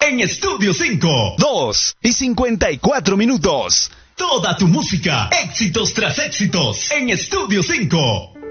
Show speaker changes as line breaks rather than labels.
en Estudio 5.
2:54.
Toda tu música, éxitos tras éxitos, en Estudio 5.